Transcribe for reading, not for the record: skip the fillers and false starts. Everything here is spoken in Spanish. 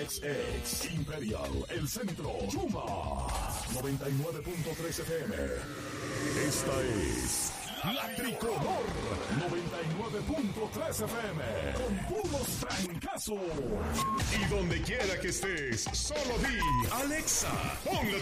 XX, Imperial, El Centro, Chuma, 99.3 FM. Esta es La Tricolor, 99.3 FM, con puros trancazos. Y donde quiera que estés, solo di, Alexa, pon la